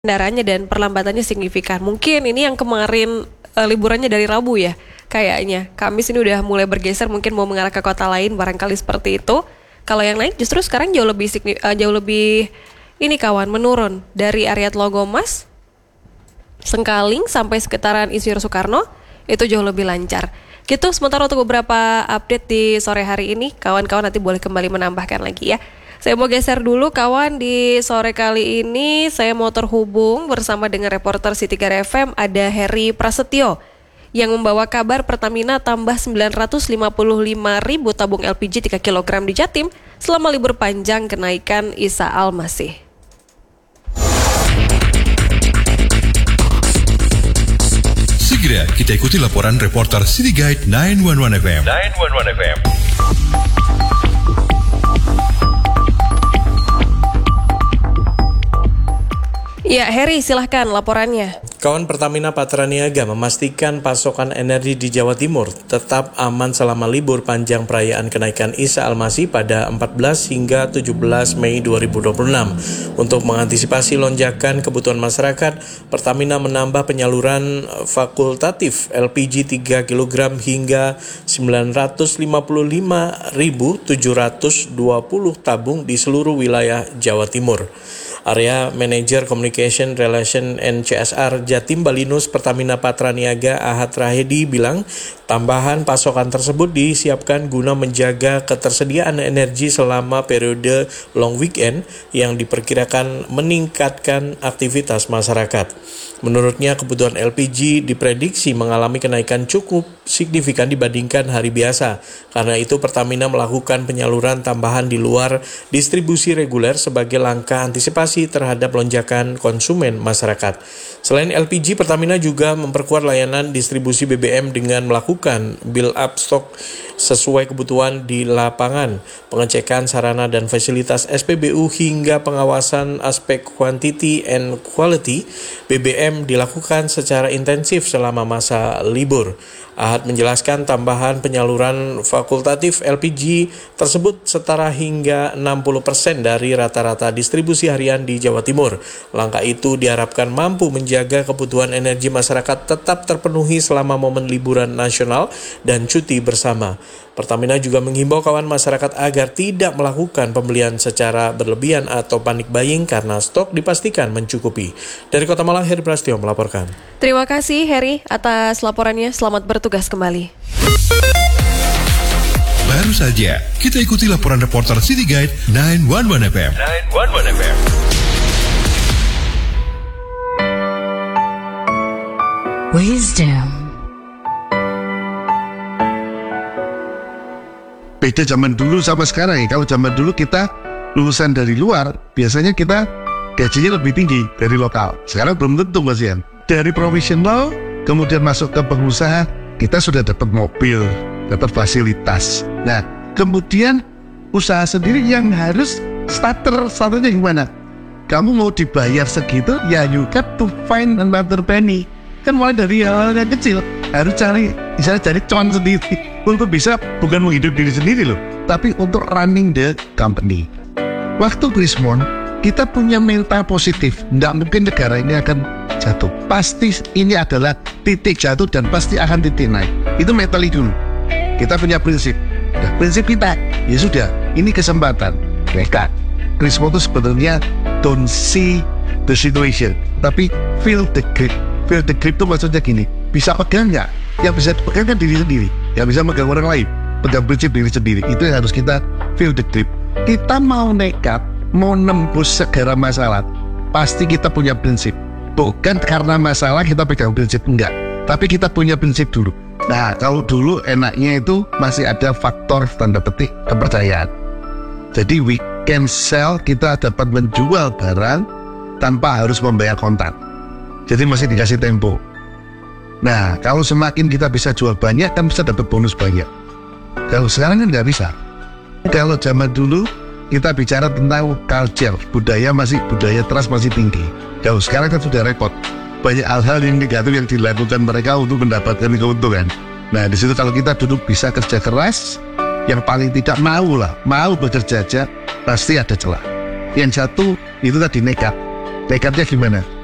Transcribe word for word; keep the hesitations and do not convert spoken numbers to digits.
kendaraannya dan perlambatannya signifikan. Mungkin ini yang kemarin uh, liburannya dari Rabu ya, kayaknya. Kamis ini udah mulai bergeser, mungkin mau mengarah ke kota lain, barangkali seperti itu. Kalau yang naik justru sekarang jauh lebih uh, jauh lebih ini kawan menurun dari area Tlogomas, Sengkaling sampai sekitaran Insinyur Soekarno itu jauh lebih lancar. Gitu sementara untuk beberapa update di sore hari ini, kawan-kawan nanti boleh kembali menambahkan lagi ya. Saya mau geser dulu kawan, di sore kali ini saya mau terhubung bersama dengan reporter City Gar F M, ada Heri Prasetyo yang membawa kabar Pertamina tambah sembilan ratus lima puluh lima ribu tabung L P G tiga kilogram di Jatim selama libur panjang kenaikan Isa Al-Masih. Segera kita ikuti laporan reporter City Guide sembilan satu satu F M. sembilan satu satu F M. Ya, Heri, silahkan laporannya. Kawan Pertamina Patraniaga memastikan pasokan energi di Jawa Timur tetap aman selama libur panjang perayaan kenaikan Isa Al-Masih pada empat belas hingga tujuh belas Mei dua ribu dua puluh enam. Untuk mengantisipasi lonjakan kebutuhan masyarakat, Pertamina menambah penyaluran fakultatif L P G tiga kilogram hingga sembilan ratus lima puluh lima ribu tujuh ratus dua puluh tabung di seluruh wilayah Jawa Timur. Area Manager Communication Relation and C S R Jatim Balinus Pertamina Patraniaga Ahad Rahedi bilang tambahan pasokan tersebut disiapkan guna menjaga ketersediaan energi selama periode long weekend yang diperkirakan meningkatkan aktivitas masyarakat. Menurutnya kebutuhan L P G diprediksi mengalami kenaikan cukup signifikan dibandingkan hari biasa. Karena itu Pertamina melakukan penyaluran tambahan di luar distribusi reguler sebagai langkah antisipasi terhadap lonjakan konsumen masyarakat. Selain L P G, Pertamina juga memperkuat layanan distribusi B B M dengan melakukan build up stok sesuai kebutuhan di lapangan, pengecekan sarana dan fasilitas S P B U hingga pengawasan aspek quantity and quality B B M dilakukan secara intensif selama masa libur. Ahad menjelaskan tambahan penyaluran fakultatif L P G tersebut setara hingga enam puluh persen dari rata-rata distribusi harian di Jawa Timur. Langkah itu diharapkan mampu menjaga kebutuhan energi masyarakat tetap terpenuhi selama momen liburan nasional dan cuti bersama. Pertamina juga menghimbau kawan masyarakat agar tidak melakukan pembelian secara berlebihan atau panik buying karena stok dipastikan mencukupi. Dari Kota Malang, Heri Prasetyo melaporkan. Terima kasih Heri atas laporannya, selamat bertugas kembali. Baru saja kita ikuti laporan reporter City Guide sembilan satu satu F M. sembilan satu satu F M. Wisdom. Beda zaman dulu sama sekarang ya. Kalau zaman dulu kita lulusan dari luar, biasanya kita gajinya lebih tinggi dari lokal. Sekarang belum tentu Mas Ian. Dari profesional, kemudian masuk ke pengusaha, kita sudah dapat mobil, dapat fasilitas. Nah, kemudian usaha sendiri yang harus starter, starternya gimana? Kamu mau dibayar segitu, ya you got to find another penny. Kan mulai dari hal yang kecil, harus cari, misalnya cari cuan sendiri untuk bisa bukan menghidup diri sendiri loh, tapi untuk running the company. Waktu Krismon, kita punya mental positif, tidak mungkin negara ini akan jatuh. Pasti ini adalah titik jatuh dan pasti akan titik naik. Itu mental dulu. Kita punya prinsip. Nah, prinsip kita, ya sudah, ini kesempatan. Mereka, Krismon itu sebetulnya don't see the situation, tapi feel the grip. Feel the grip itu maksudnya gini, bisa pegang nggak? Yang bisa dipegang kan diri sendiri, yang bisa megang orang lain, pegang prinsip diri sendiri. Itu yang harus kita feel the grip. Kita mau nekat, mau nembus segala masalah, pasti kita punya prinsip. Bukan karena masalah kita pegang prinsip, enggak. Tapi kita punya prinsip dulu. Nah, kalau dulu enaknya itu masih ada faktor tanda petik kepercayaan. Jadi we can sell, kita dapat menjual barang tanpa harus membayar kontan. Jadi masih dikasih tempo. Nah, kalau semakin kita bisa jual banyak, kan bisa dapat bonus banyak. Kalau sekarang kan nggak bisa. Kalau zaman dulu, kita bicara tentang culture, budaya masih budaya trust masih tinggi. Kalau sekarang kan sudah repot. Banyak hal-hal yang negatif yang dilakukan mereka untuk mendapatkan keuntungan. Nah, di situ kalau kita duduk bisa kerja keras, yang paling tidak mau lah, mau bekerja aja, pasti ada celah. Yang satu, itu tadi nekat. Nekatnya gimana?